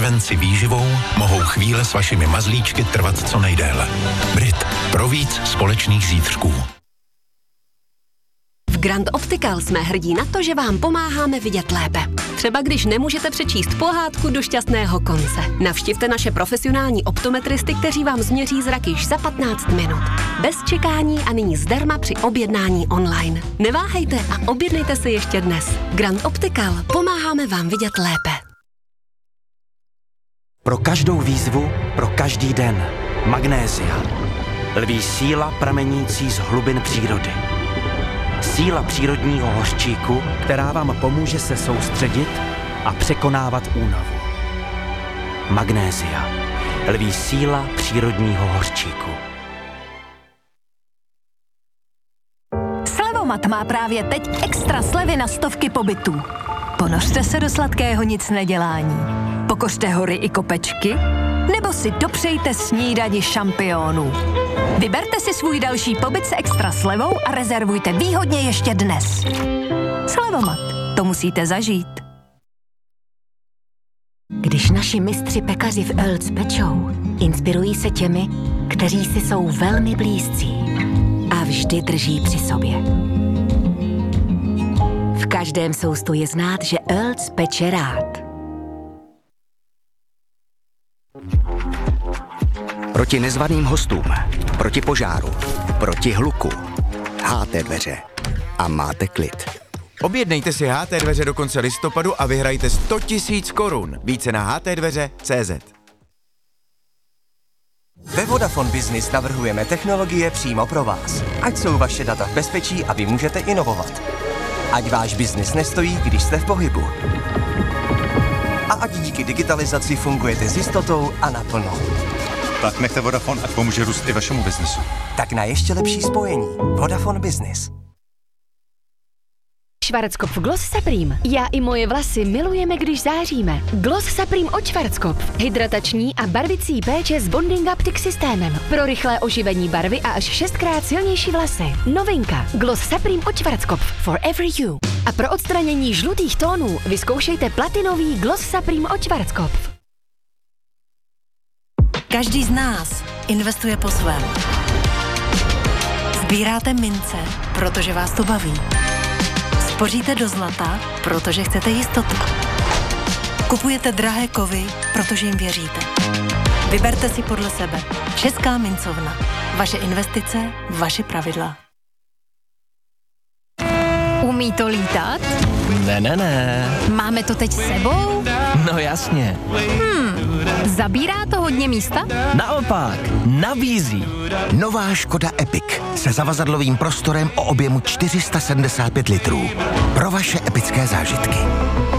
prevenci výživou mohou chvíle s vašimi mazlíčky trvat co nejdéle. Brit. Pro víc společných zítřků. V Grand Optical jsme hrdí na to, že vám pomáháme vidět lépe. Třeba když nemůžete přečíst pohádku do šťastného konce. Navštivte naše profesionální optometristy, kteří vám změří zrak již za 15 minut. Bez čekání a nyní zdarma při objednání online. Neváhejte a objednejte si ještě dnes. Grand Optical. Pomáháme vám vidět lépe. Pro každou výzvu, pro každý den. Magnésia. Lví síla pramenící z hlubin přírody. Síla přírodního hořčíku, která vám pomůže se soustředit a překonávat únavu. Magnésia. Lví síla přírodního hořčíku. Slevomat má právě teď extra slevy na stovky pobytů. Ponořte se do sladkého nic nedělání. Pokořte hory i kopečky, nebo si dopřejte snídani šampionů. Vyberte si svůj další pobyt s extra slevou a rezervujte výhodně ještě dnes. Slevomat. To musíte zažít. Když naši mistři pekaři v Earls pečou, inspirují se těmi, kteří si jsou velmi blízcí a vždy drží při sobě. V každém soustu je znát, že Earls peče rád. Proti nezvaným hostům, proti požáru, proti hluku. HT Dveře. A máte klid. Objednejte si HT Dveře do konce listopadu a vyhrajte 100 000 korun. Více na htdveře.cz. Ve Vodafone Business navrhujeme technologie přímo pro vás. Ať jsou vaše data v bezpečí a vy můžete inovovat. Ať váš biznis nestojí, když jste v pohybu. A ať díky digitalizaci fungujete s jistotou a naplno. Tak nechte Vodafone, ať pomůže růst i vašemu biznesu. Tak na ještě lepší spojení. Vodafone Business. Schwarzkopf Gloss Supreme. Já i moje vlasy milujeme, když záříme. Gloss Supreme od Schwarzkopf. Hydratační a barvicí péče s Bonding Optic systémem. Pro rychlé oživení barvy a až 6x silnější vlasy. Novinka. Gloss Supreme od Schwarzkopf. For every you. A pro odstranění žlutých tónů vyzkoušejte platinový Gloss Supreme od Schwarzkopf. Každý z nás investuje po svém. Sbíráte mince, protože vás to baví. Spoříte do zlata, protože chcete jistotu. Kupujete drahé kovy, protože jim věříte. Vyberte si podle sebe. Česká mincovna. Vaše investice, vaše pravidla. Umí to lítat? Ne. Máme to teď s sebou? No jasně. Zabírá to hodně místa? Naopak, nabízí. Nová Škoda Epic se zavazadlovým prostorem o objemu 475 litrů. Pro vaše epické zážitky.